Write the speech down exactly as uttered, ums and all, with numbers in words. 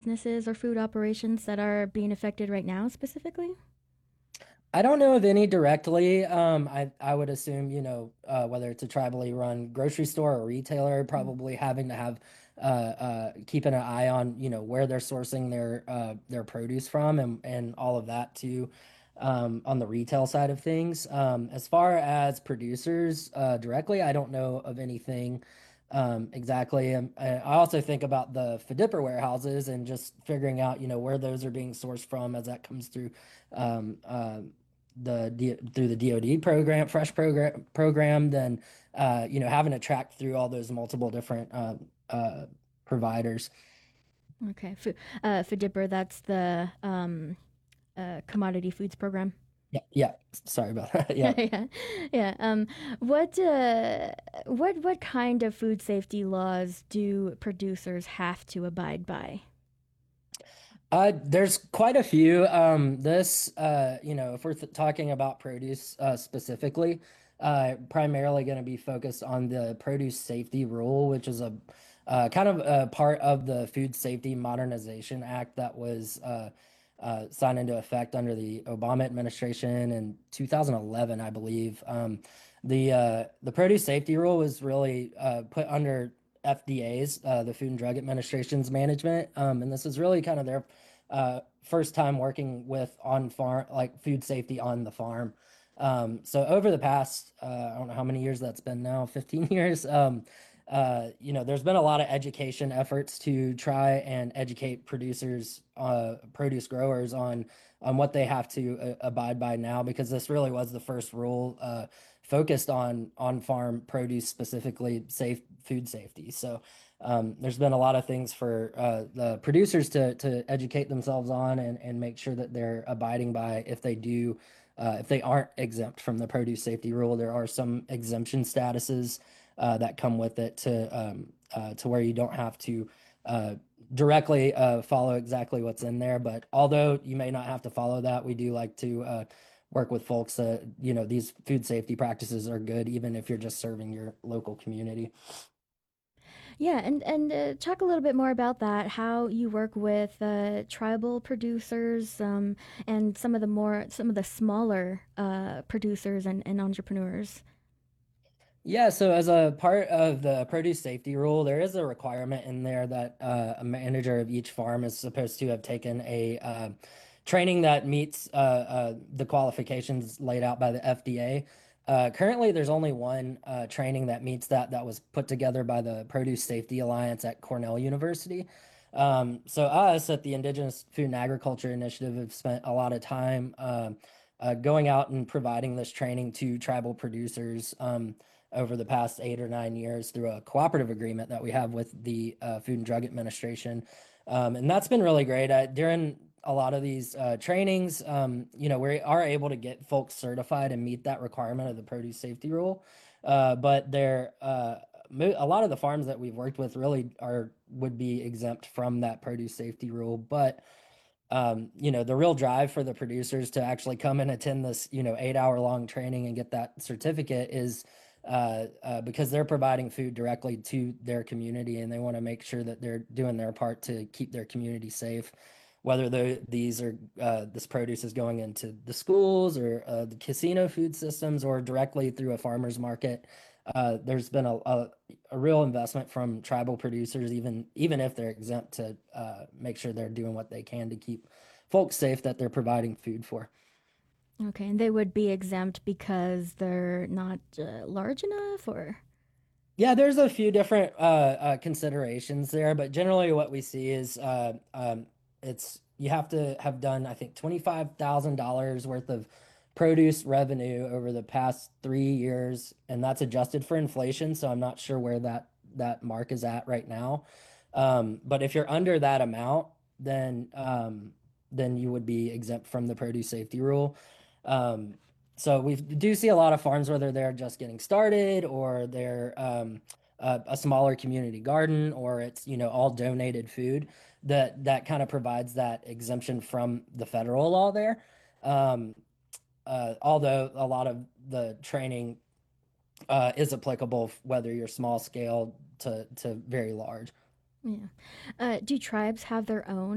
businesses or food operations that are being affected right now specifically? I don't know of any directly. Um, I I would assume, you know, uh, whether it's a tribally run grocery store or retailer, Mm. probably having to have uh, uh, keeping an eye on, you know, where they're sourcing their uh, their produce from and and all of that too, um, on the retail side of things. Um, as far as producers uh, directly, I don't know of anything um, exactly. Um, I I also think about the FDIPR warehouses and just figuring out, you know, where those are being sourced from as that comes through um, um, the D through the D O D program, fresh program program, then uh, you know, having to track through all those multiple different uh, uh, providers. Okay. Fu uh, FDIPR, that's the um, uh, Commodity Foods Program. Yeah, yeah. Sorry about that. Yeah. Yeah, yeah. Um, what uh, what what kind of food safety laws do producers have to abide by? Uh, there's quite a few. Um, this, uh, you know, if we're th talking about produce uh, specifically, uh, primarily going to be focused on the produce safety rule, which is a uh, kind of a part of the Food Safety Modernization Act that was uh, uh, signed into effect under the Obama administration in two thousand eleven, I believe. Um, the uh, the produce safety rule was really uh, put under F D A's, uh, the Food and Drug Administration's management, um, and this is really kind of their uh, first time working with on farm, like food safety on the farm. Um, so over the past, uh, I don't know how many years that's been now, fifteen years. Um, uh, you know, there's been a lot of education efforts to try and educate producers, uh, produce growers on on what they have to uh, abide by now, because this really was the first rule uh, focused on on farm produce, specifically safe food safety. So um, there's been a lot of things for uh, the producers to to educate themselves on and and make sure that they're abiding by if they do uh, if they aren't exempt from the produce safety rule. There are some exemption statuses uh, that come with it to um, uh, to where you don't have to uh, directly uh, follow exactly what's in there. But although you may not have to follow that, we do like to uh, work with folks that, you know, these food safety practices are good, even if you're just serving your local community. Yeah, and and uh, talk a little bit more about that. How you work with uh, tribal producers, um, and some of the more some of the smaller uh, producers and, and entrepreneurs. Yeah, so as a part of the produce safety rule, there is a requirement in there that uh, a manager of each farm is supposed to have taken a uh, training that meets uh, uh, the qualifications laid out by the F D A. Uh, currently, there's only one uh, training that meets that that was put together by the Produce Safety Alliance at Cornell University. Um, so us at the Indigenous Food and Agriculture Initiative have spent a lot of time uh, uh, going out and providing this training to tribal producers. Um, over the past eight or nine years through a cooperative agreement that we have with the uh, Food and Drug Administration. Um, and that's been really great. Uh, during a lot of these uh, trainings, um, you know, we are able to get folks certified and meet that requirement of the produce safety rule. Uh, but they're uh, a lot of the farms that we've worked with really are would be exempt from that produce safety rule. But um, you know, the real drive for the producers to actually come and attend this, you know, eight hour long training and get that certificate is uh, uh, because they're providing food directly to their community and they want to make sure that they're doing their part to keep their community safe. Whether the, these are uh, this produce is going into the schools or uh, the casino food systems or directly through a farmer's market, uh, there's been a, a, a real investment from tribal producers, even even if they're exempt, to uh, make sure they're doing what they can to keep folks safe that they're providing food for. Okay, and they would be exempt because they're not uh, large enough, or Yeah, there's a few different uh, uh, considerations there, but generally what we see is uh, um, it's you have to have done, I think, twenty-five thousand dollars worth of produce revenue over the past three years, and that's adjusted for inflation. So I'm not sure where that that mark is at right now. Um, but if you're under that amount, then um, then you would be exempt from the produce safety rule. Um, so we do see a lot of farms, whether they're just getting started or they're um, a, a smaller community garden, or it's, you know, all donated food that that kind of provides that exemption from the federal law there. Um, uh, although a lot of the training uh, is applicable whether you're small scale to to very large. yeah. Uh, do tribes have their own